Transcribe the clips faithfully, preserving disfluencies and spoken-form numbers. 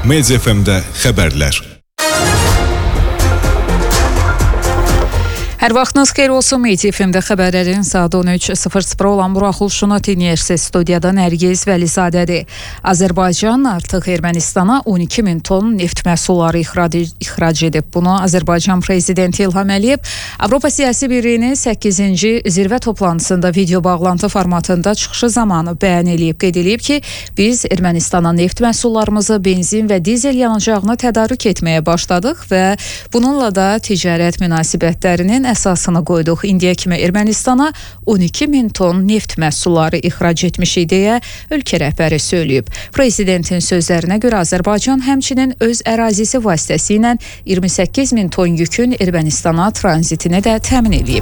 Media F M-də xəbərlər. Hər vaxtınız xeyir olsun. Media F M-də xəbərlərin saat on üç sıfır sıfır olan buraxılışını dinləyirsiniz. Studiyadan Nərgiz Vəlizadədir. Azərbaycan artıq Ermənistana on iki min ton neft məhsulları ixrac edib. Bunu Azərbaycan Prezidenti İlham Əliyev Avropa Siyasi Birliyinin səkkizinci zirvə toplantısında video bağlantı formatında çıxışı zamanı bəyan edib. Qeyd edib ki, biz Ermənistana neft məhsullarımızı, benzin və dizel yanacağını tədarük etməyə başladıq və bununla da ticarət münasibətlərinin əsasını qoyduq. İndiyə kimi Ermənistana on iki min ton neft məhsulları ixrac etmişik deyə ölkə rəhbəri söyləyib. Prezidentin sözlərinə görə Azərbaycan həmçinin öz ərazisi vasitəsilə iyirmi səkkiz min ton yükün Ermənistana tranzitini də təmin edib.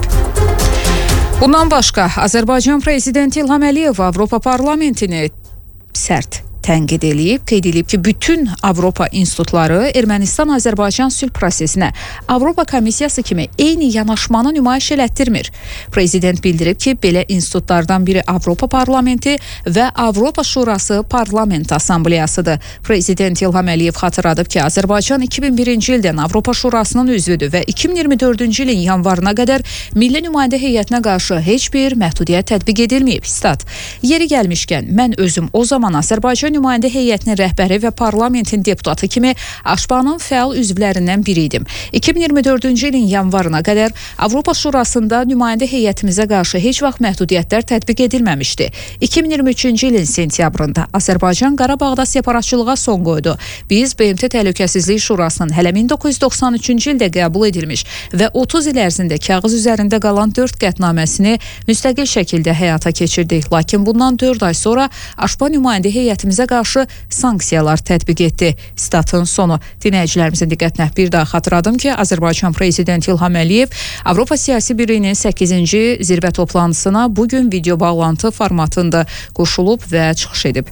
Bundan başqa Azərbaycan Prezidenti İlham Əliyev Avropa Parlamentini sərt tənqid edib, qeyd edib ki, bütün Avropa institutları Ermənistan-Azərbaycan sülh prosesinə Avropa Komissiyası kimi eyni yanaşmanı nümayiş elətdirmir. Prezident bildirib ki, belə institutlardan biri Avropa Parlamenti və Avropa Şurası Parlament Assambleyasıdır. Prezident İlham Əliyev xatırladıb ki, Azərbaycan iki min birinci ildən Avropa Şurasının üzvüdür və iki min iyirmi dördüncü ilin yanvarına qədər Milli Nümayəndə Heyətinə qarşı heç bir məhdudiyyət tətbiq edilməyib. Stat, yeri gəlmişkən, mən özüm o zaman Azərbaycan Nümayəndə Heyətinin rəhbəri və parlamentin deputatı kimi Aşbanın fəal üzvlərindən biri idim. iki min iyirmi dördüncü ilin yanvarına qədər Avropa Şurasında nümayəndə heyətimizə qarşı heç vaxt məhdudiyyətlər tətbiq edilməmişdi. iki min iyirmi üçüncü ilin sentyabrında Azərbaycan Qarabağda separatçılığa son qoydu. Biz B M T Təhlükəsizlik Şurasının hələ min doqquz yüz doxsan üçüncü ildə qəbul edilmiş və otuz il ərzində kağız üzərində qalan dörd qətnaməsini müstəqil şəkildə həyata keçirdik. Lakin bundan dörd ay sonra Aşba nümayəndə heyətimizə qarşı sanksiyalar tətbiq etdi. Statın sonu. Dinləyicilərimizin diqqətinə bir daha xatırladım ki, Azərbaycan Prezidenti İlham Əliyev Avropa Siyasi Birliyinin səkkizinci zirvə toplantısına bugün video bağlantı formatında qoşulub və çıxış edib.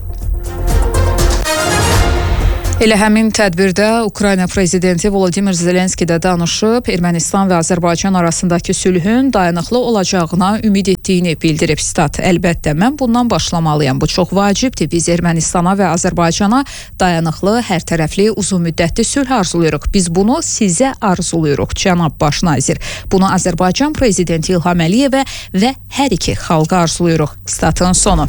Elə həmin tədbirdə Ukrayna Prezidenti Volodimir Zelenski də danışıb, Ermənistan və Azərbaycan arasındakı sülhün dayanıqlı olacağına ümid etdiyini bildirib. Stat, əlbəttə, mən bundan başlamalıyam. Bu çox vacibdir. Biz Ermənistana və Azərbaycana dayanıqlı, hərtərəfli, uzun müddətli sülh arzuluyuruq. Biz bunu sizə arzuluyuruq, cənab baş nazir. Bunu Azərbaycan Prezidenti İlham Əliyevə və hər iki xalqa arzuluyuruq. Statın sonu.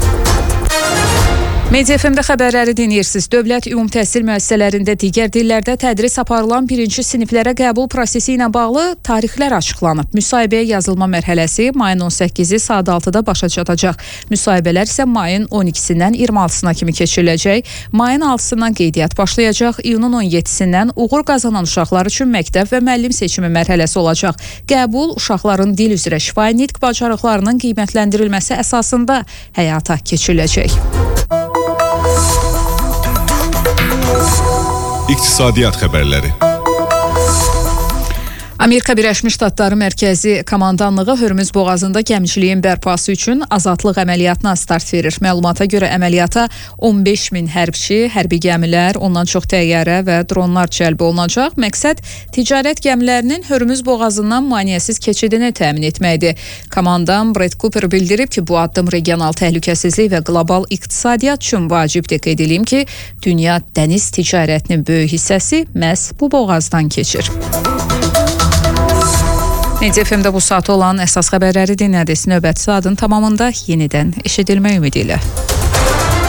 Media F M-də xəbərləri dinləyirsiniz. Dövlət ümumi təhsil müəssisələrində digər dillərdə tədris aparılan birinci siniflərə qəbul prosesi ilə bağlı tarixlər açıqlanıb. Müsahibəyə yazılma mərhələsi mayın on səkkizi saat altıda başa çatacaq. Müsahibələr isə mayın on ikisindən iyirmi altısına kimi keçiriləcək. Mayın altısından qeydiyyat başlayacaq. İyunun on yeddisindən uğur qazanan uşaqlar üçün məktəb və müəllim seçimi mərhələsi olacaq. Qəbul uşaqların dil üzrə şifahi nitq bacarıqlarının qiymətləndirilməsi əsasında həyata keçiriləcək. İqtisadiyyat xəbərləri. Amerika Birləşmiş Ştatları Mərkəzi Komandanlığı Hörmüz boğazında gəmiçiliyin bərpası üçün azadlıq əməliyyatına start verir. Məlumata görə əməliyyata on beş min hərbçi, hərbi gəmilər, ondan çox təyyarə və dronlar cəlb olunacaq. Məqsəd ticarət gəmilərinin Hörmüz boğazından maneəsiz keçidini təmin etməkdir. Komandan Brett Cooper bildirib ki, bu addım regional təhlükəsizlik və qlobal iqtisadiyyat üçün vacibdir. Qeyd edeyim ki, dünya dəniz ticarətinin böyük hissəsi məhz bu boğazdan keçir. Media F M-də bu saat olan əsas xəbərləri dinlədiniz. Növbəti saatın tamamında yenidən eşidilmə ümidi ilə.